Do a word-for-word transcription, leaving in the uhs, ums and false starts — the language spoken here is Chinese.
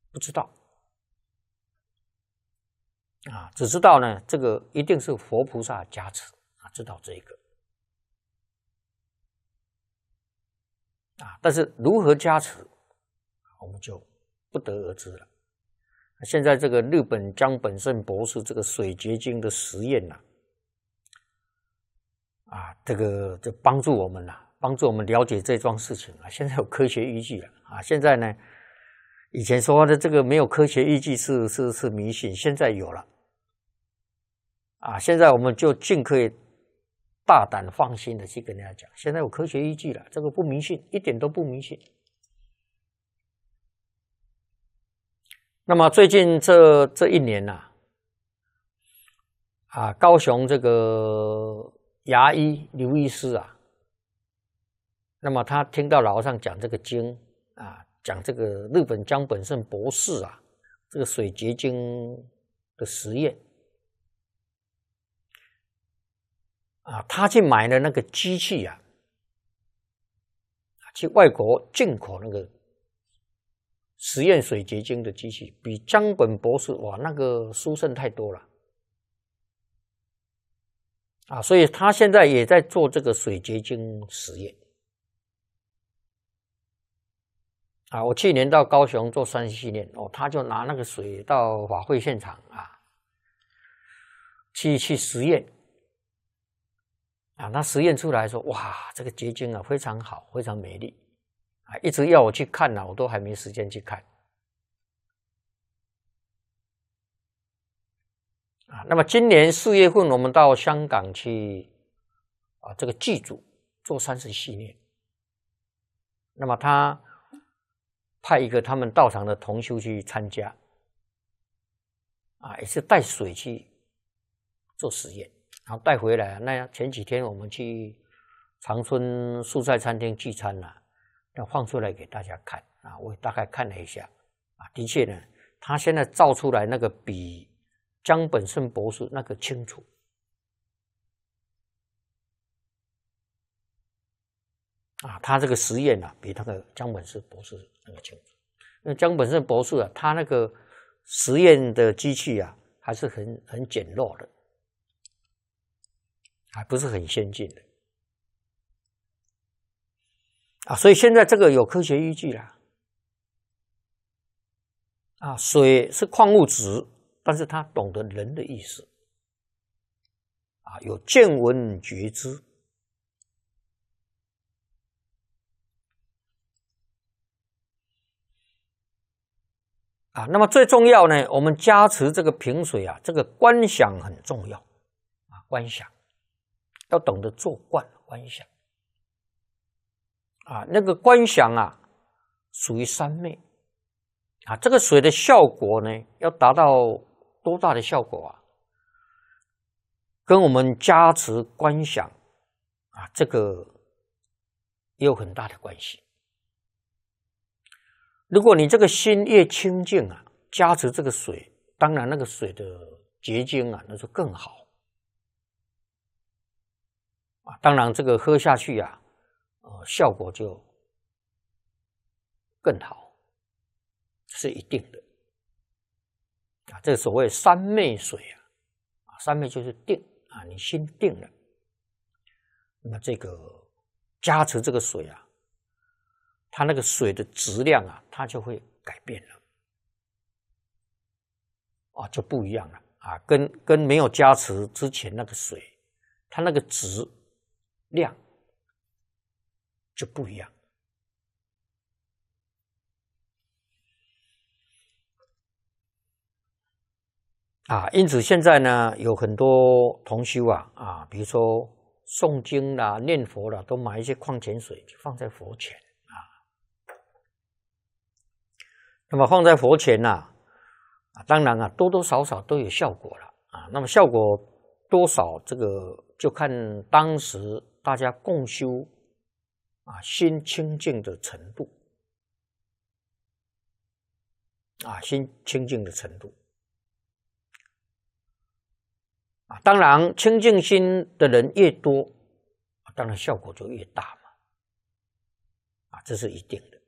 不知道啊，只知道呢，这个一定是佛菩萨加持啊，知道这个啊，但是如何加持，我们就不得而知了。现在这个日本江本胜博士这个水结晶的实验呐、啊，啊，这个就帮助我们啦、啊，帮助我们了解这桩事情啊。现在有科学依据了啊，现在呢，以前说的这个没有科学依据是是是迷信，现在有了啊。现在我们就尽可以大胆放心的去跟大家讲，现在有科学依据了，这个不迷信，一点都不迷信。那么最近这这一年呐、啊，啊，高雄这个牙医刘医师啊，那么他听到老和尚讲这个经啊，讲这个日本江本胜博士啊，这个水结晶的实验啊，他去买了那个机器啊，去外国进口那个实验水结晶的机器，比江本博士哇那个殊胜太多了啊！所以他现在也在做这个水结晶实验啊。我去年到高雄做三系列哦，他就拿那个水到法会现场啊，去去实验啊。他实验出来说，哇，这个结晶啊非常好，非常美丽。啊，一直要我去看呢、啊，我都还没时间去看。啊，那么今年四月份我们到香港去啊，这个祭祖做三十系列。那么他派一个他们道场的同修去参加，啊，也是带水去做实验，然后带回来。那前几天我们去长春素菜餐厅聚餐啊。要放出来给大家看啊！我大概看了一下啊，的确呢，他现在造出来那个比江本胜博士那个清楚啊，他这个实验啊，比那个江本胜博士那个清楚。那江本胜博士啊，他那个实验的机器啊，还是很很简陋的，还不是很先进的。啊，所以现在这个有科学依据了。啊，水是矿物质，但是它懂得人的意思。啊，有见闻觉知。啊，那么最重要呢，我们加持这个瓶水啊，这个观想很重要。啊，观想要懂得做观观想。啊，那个观想啊，属于三昧啊。这个水的效果呢，要达到多大的效果啊？跟我们加持观想啊，这个也有很大的关系。如果你这个心越清净啊，加持这个水，当然那个水的结晶啊，那就更好啊。当然这个喝下去啊。呃，效果就更好，是一定的啊。这所谓三昧水啊，啊，三昧就是定啊，你心定了，那么这个加持这个水啊，它那个水的质量啊，它就会改变了，啊，就不一样了啊，跟跟没有加持之前那个水，它那个质量。就不一样啊，因此现在呢，有很多同修啊啊，比如说诵经啦、念佛啦，都买一些矿泉水放在佛前啊。那么放在佛前呐、啊，啊，当然啊，多多少少都有效果了啊。那么效果多少，这个就看当时大家共修。啊，心清净的程度，啊，心清净的程度，啊，当然清净心的人越多，当然效果就越大嘛，啊，这是一定的。